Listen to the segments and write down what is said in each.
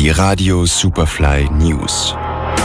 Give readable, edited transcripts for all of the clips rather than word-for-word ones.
Die Radio Superfly News.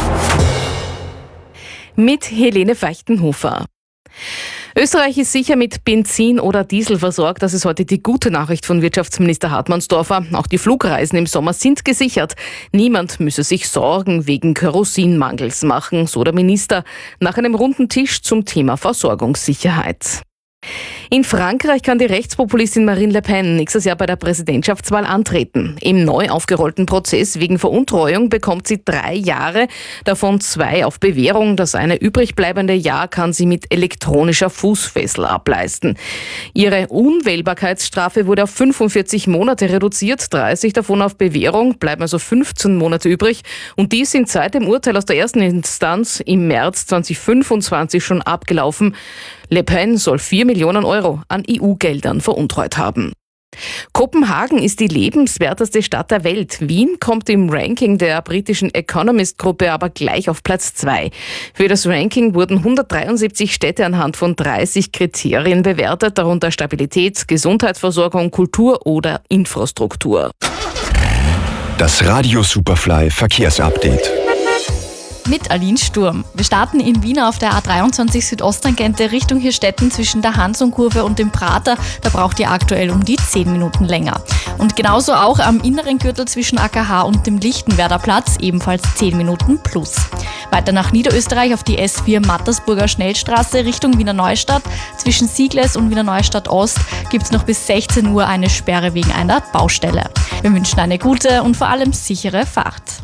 Mit Helene Feichtenhofer. Österreich ist sicher mit Benzin oder Diesel versorgt. Das ist heute die gute Nachricht von Wirtschaftsminister Hartmannsdorfer. Auch die Flugreisen im Sommer sind gesichert. Niemand müsse sich Sorgen wegen Kerosinmangels machen, so der Minister, nach einem runden Tisch zum Thema Versorgungssicherheit. In Frankreich kann die Rechtspopulistin Marine Le Pen nächstes Jahr bei der Präsidentschaftswahl antreten. Im neu aufgerollten Prozess wegen Veruntreuung bekommt sie 3 Jahre, davon 2 auf Bewährung. Das eine übrig bleibende Jahr kann sie mit elektronischer Fußfessel ableisten. Ihre Unwählbarkeitsstrafe wurde auf 45 Monate reduziert, 30 davon auf Bewährung, bleiben also 15 Monate übrig. Und die sind seit dem Urteil aus der ersten Instanz im März 2025 schon abgelaufen. Le Pen soll 4 Millionen Euro an EU-Geldern veruntreut haben. Kopenhagen ist die lebenswerteste Stadt der Welt. Wien kommt im Ranking der britischen Economist-Gruppe aber gleich auf Platz 2. Für das Ranking wurden 173 Städte anhand von 30 Kriterien bewertet, darunter Stabilität, Gesundheitsversorgung, Kultur oder Infrastruktur. Das Radio Superfly Verkehrsupdate. Mit Aline Sturm. Wir starten in Wien auf der A23 Südosttangente Richtung Hirstetten zwischen der Hansonkurve und dem Prater. Da braucht ihr aktuell um die 10 Minuten länger. Und genauso auch am inneren Gürtel zwischen AKH und dem Lichtenwerder Platz, ebenfalls 10 Minuten plus. Weiter nach Niederösterreich auf die S4 Mattersburger Schnellstraße Richtung Wiener Neustadt. Zwischen Siegles und Wiener Neustadt Ost gibt es noch bis 16 Uhr eine Sperre wegen einer Baustelle. Wir wünschen eine gute und vor allem sichere Fahrt.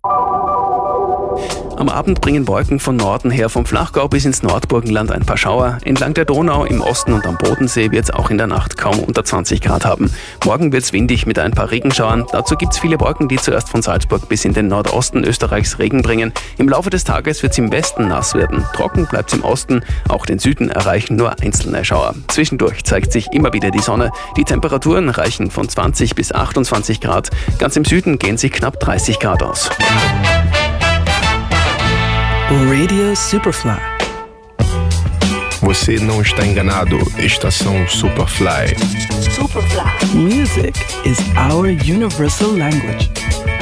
Am Abend bringen Wolken von Norden her vom Flachgau bis ins Nordburgenland ein paar Schauer. Entlang der Donau im Osten und am Bodensee wird es auch in der Nacht kaum unter 20 Grad haben. Morgen wird es windig mit ein paar Regenschauern. Dazu gibt es viele Wolken, die zuerst von Salzburg bis in den Nordosten Österreichs Regen bringen. Im Laufe des Tages wird es im Westen nass werden. Trocken bleibt es im Osten. Auch den Süden erreichen nur einzelne Schauer. Zwischendurch zeigt sich immer wieder die Sonne. Die Temperaturen reichen von 20 bis 28 Grad. Ganz im Süden gehen sich knapp 30 Grad aus. Radio Superfly. Você não está enganado. Estação Superfly. Superfly. Music is our universal language.